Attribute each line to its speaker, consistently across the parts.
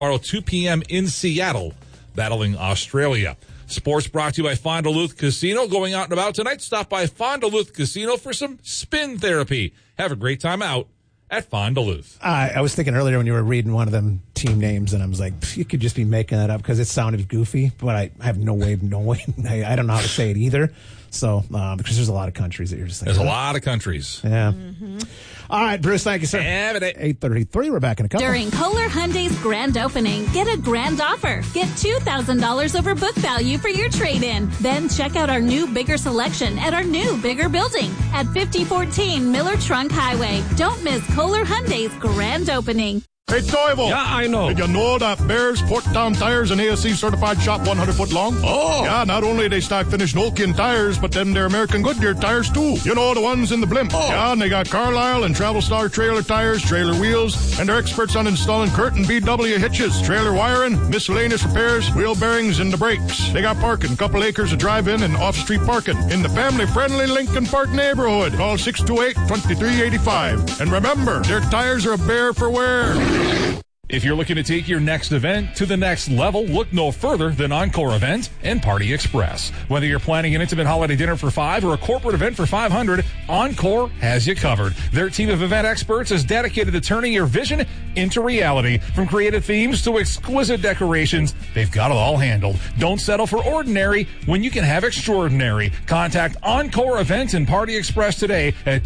Speaker 1: Tomorrow, 2 p.m. in Seattle, battling Australia. Sports brought to you by Fond du Lac Casino. Going out and about tonight, stop by Fond du Lac Casino for some spin therapy. Have a great time out at Fond du Lac.
Speaker 2: I was thinking earlier when you were reading one of them team names, and I was like, you could just be making that up because it sounded goofy, but I have no way. I don't know how to say it either. So, because there's a lot of countries that you're just like,
Speaker 1: there's a lot of countries.
Speaker 2: Yeah. All right, Bruce, thank you, sir. 8:33, we're back in a couple.
Speaker 3: During Kohler Hyundai's grand opening, get a grand offer. Get $2,000 over book value for your trade-in. Then check out our new, bigger selection at our new, bigger building at 5014 Miller Trunk Highway. Don't miss Kohler Hyundai's grand opening.
Speaker 4: Hey, Toivo.
Speaker 5: Yeah, I know.
Speaker 4: Did you know that Bears Porktown Tires and ASC certified shop 100 foot long?
Speaker 5: Oh.
Speaker 4: Yeah, not only they stock finished Nokian tires, but then they're American Goodyear tires too. You know, the ones in the blimp.
Speaker 5: Oh.
Speaker 4: Yeah, and they got Carlisle and Travel Star trailer tires, trailer wheels, and they're experts on installing Curtin BW hitches, trailer wiring, miscellaneous repairs, wheel bearings, and the brakes. They got parking, couple acres of drive-in and off-street parking in the family-friendly Lincoln Park neighborhood. Call 628-2385. And remember, their tires are a bear for wear.
Speaker 1: If you're looking to take your next event to the next level, look no further than Encore Event and Party Express. Whether you're planning an intimate holiday dinner for 5 or a corporate event for 500, Encore has you covered. Their team of event experts is dedicated to turning your vision into reality. From creative themes to exquisite decorations, they've got it all handled. Don't settle for ordinary when you can have extraordinary. Contact Encore Event and Party Express today at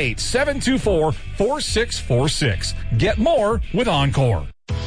Speaker 1: 218-724-4646. Get more with Encore.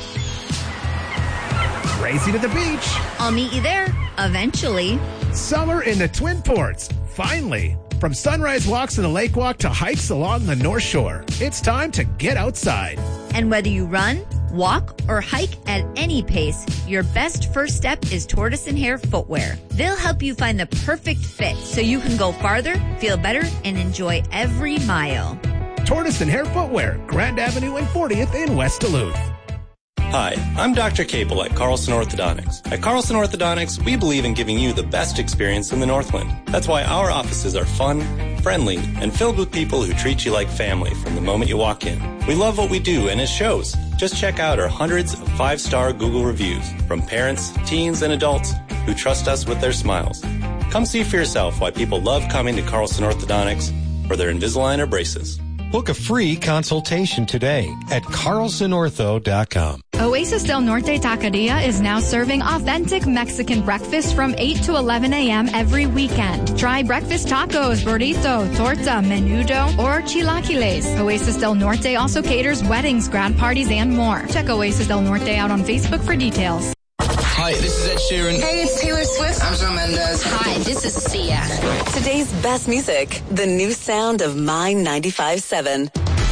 Speaker 2: Racing to the beach.
Speaker 6: I'll meet you there, eventually.
Speaker 2: Summer in the Twin Ports. Finally. From sunrise walks in the lake walk to hikes along the North Shore, it's time to get outside.
Speaker 6: And whether you run, walk, or hike at any pace, your best first step is Tortoise and Hare footwear. They'll help you find the perfect fit so you can go farther, feel better, and enjoy every mile.
Speaker 2: Tortoise and Hare footwear, Grand Avenue and 40th in West Duluth.
Speaker 7: Hi, I'm Dr. Cable at Carlson Orthodontics. At Carlson Orthodontics, we believe in giving you the best experience in the Northland. That's why our offices are fun, friendly, and filled with people who treat you like family from the moment you walk in. We love what we do, and it shows. Just check out our hundreds of 5-star Google reviews from parents, teens, and adults who trust us with their smiles. Come see for yourself why people love coming to Carlson Orthodontics for their Invisalign or braces.
Speaker 8: Book a free consultation today at carlsonortho.com.
Speaker 9: Oasis Del Norte Taqueria is now serving authentic Mexican breakfast from 8 to 11 a.m. every weekend. Try breakfast tacos, burrito, torta, menudo, or chilaquiles. Oasis Del Norte also caters weddings, grad parties, and more. Check Oasis Del Norte out on Facebook for details.
Speaker 10: Hi, this is Ed Sheeran.
Speaker 11: Hey, it's Taylor Swift.
Speaker 10: I'm Shawn Mendes.
Speaker 11: Hi, this is Sia.
Speaker 12: Today's best music, the new sound of My 95.7.